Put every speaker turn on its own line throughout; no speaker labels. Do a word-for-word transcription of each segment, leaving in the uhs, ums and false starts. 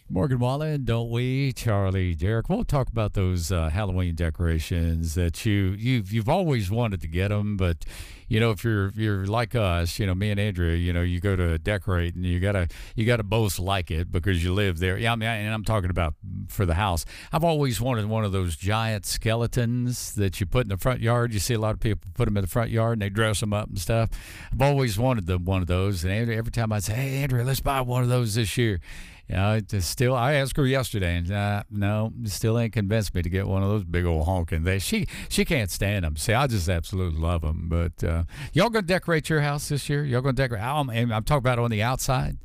Morgan Wallen, don't we, Charlie, Derek? We'll talk about those uh, Halloween decorations that you you've you've always wanted to get them, but you know if you're you're like us, you know me and Andrea, you know you go to decorate and you gotta you gotta both like it because you live there. Yeah, I mean, and I'm talking about for the house. I've always wanted one of those giant skeletons that you put in the front yard. You see a lot of people put them in the front yard and they dress them up and stuff. I've always wanted them one of those, and Andrea, every time I say, "Hey, Andrea, let's buy one of those this year." You know, it's still, I asked her yesterday, and uh, no, still ain't convinced me to get one of those big old honking things. She she can't stand them. See, I just absolutely love them. But uh, y'all gonna decorate your house this year? Y'all gonna decorate? I'm, I'm talking about on the outside.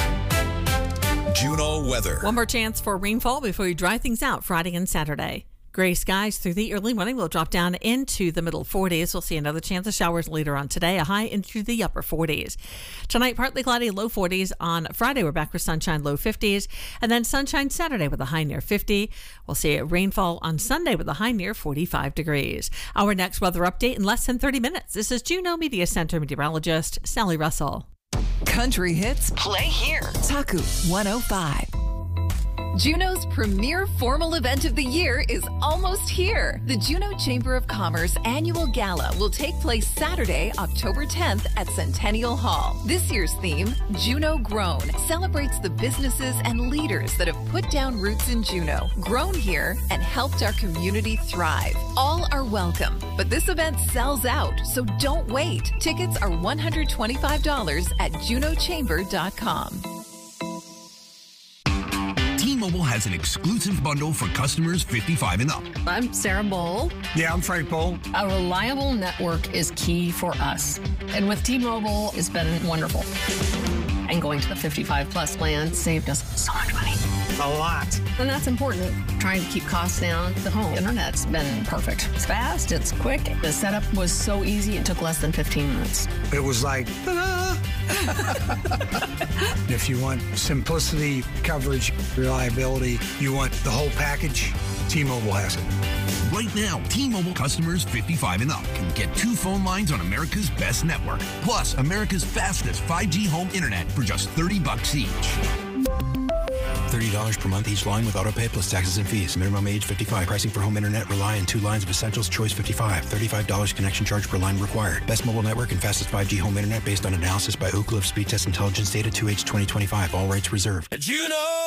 Juneau weather.
One more chance for rainfall before you dry things out Friday and Saturday. Gray skies through the early morning will drop down into the middle forties. We'll see another chance of showers later on today, a high into the upper forties. Tonight, partly cloudy, low forties. On Friday, we're back with sunshine, low fifties. And then sunshine Saturday with a high near fifty. We'll see rainfall on Sunday with a high near forty-five degrees. Our next weather update in less than thirty minutes. This is Juneau Media Center meteorologist Sally Russell.
Country hits play here. Taku one oh five. Juneau's premier formal event of the year is almost here. The Juneau Chamber of Commerce annual gala will take place Saturday, October tenth at Centennial Hall. This year's theme, Juneau Grown, celebrates the businesses and leaders that have put down roots in Juneau, grown here, and helped our community thrive. All are welcome, but this event sells out, so don't wait. Tickets are one hundred twenty-five dollars at juneau chamber dot com.
T-Mobile has an exclusive bundle for customers fifty-five and up.
I'm Sarah Bowl.
Yeah, I'm Frank Bowl.
A reliable network is key for us. And with T-Mobile, it's been wonderful. And going to the fifty-five plus plan saved us so much money.
A lot.
And that's important. Trying to keep costs down. The home internet's been perfect. It's fast, it's quick. The setup was so easy, it took less than fifteen minutes.
It was like, ta-da! If you want simplicity, coverage, reliability, you want the whole package, T-Mobile has it.
Right now, T-Mobile customers fifty-five and up can get two phone lines on America's best network, plus America's fastest five G home internet for just thirty bucks each.
thirty dollars per month each line with autopay plus taxes and fees. Minimum age fifty-five. Pricing for home internet rely on two lines of Essentials Choice fifty-five. thirty-five dollars connection charge per line required. Best mobile network and fastest five G home internet based on analysis by Ookla of Speed Test Intelligence Data two H twenty twenty-five. All rights reserved.
Juneau!